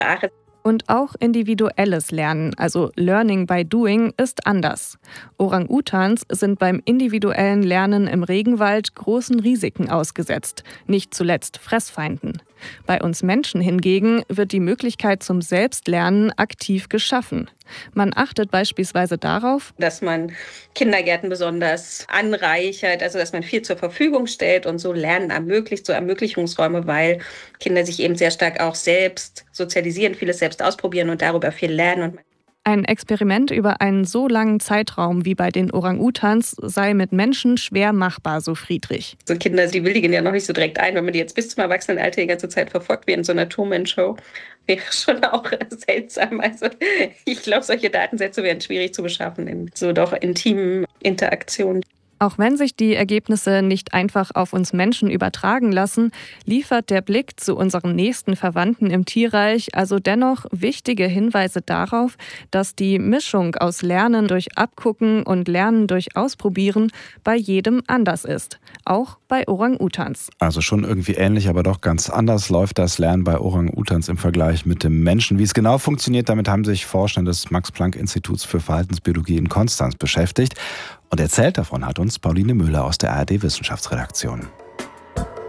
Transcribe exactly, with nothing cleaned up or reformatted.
Und auch individuelles Lernen, also Learning by Doing, ist anders. Orang-Utans sind beim individuellen Lernen im Regenwald großen Risiken ausgesetzt, nicht zuletzt Fressfeinden. Bei uns Menschen hingegen wird die Möglichkeit zum Selbstlernen aktiv geschaffen. Man achtet beispielsweise darauf, dass man Kindergärten besonders anreichert, also dass man viel zur Verfügung stellt und so Lernen ermöglicht, so Ermöglichungsräume, weil Kinder sich eben sehr stark auch selbst sozialisieren, vieles selbst ausprobieren und darüber viel lernen. Ein Experiment über einen so langen Zeitraum wie bei den Orang-Utans sei mit Menschen schwer machbar, so Friedrich. So Kinder, die willigen ja noch nicht so direkt ein, wenn man die jetzt bis zum Erwachsenenalter die ganze Zeit verfolgt, wie in so einer Truman-Show, wäre schon auch seltsam. Also ich glaube, solche Datensätze wären schwierig zu beschaffen in so doch intimen Interaktionen. Auch wenn sich die Ergebnisse nicht einfach auf uns Menschen übertragen lassen, liefert der Blick zu unseren nächsten Verwandten im Tierreich also dennoch wichtige Hinweise darauf, dass die Mischung aus Lernen durch Abgucken und Lernen durch Ausprobieren bei jedem anders ist. Auch bei Orang-Utans. Also schon irgendwie ähnlich, aber doch ganz anders läuft das Lernen bei Orang-Utans im Vergleich mit dem Menschen. Wie es genau funktioniert, damit haben sich Forscher des Max-Planck-Instituts für Verhaltensbiologie in Konstanz beschäftigt. Und erzählt davon hat uns Pauline Müller aus der A R D-Wissenschaftsredaktion.